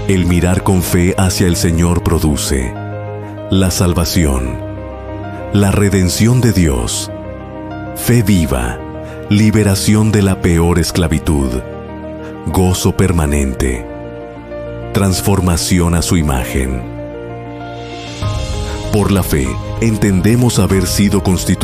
El mirar con fe hacia el Señor produce la salvación, la redención de Dios, fe viva, liberación de la peor esclavitud, gozo permanente, transformación a su imagen. Por la fe, entendemos haber sido constituidos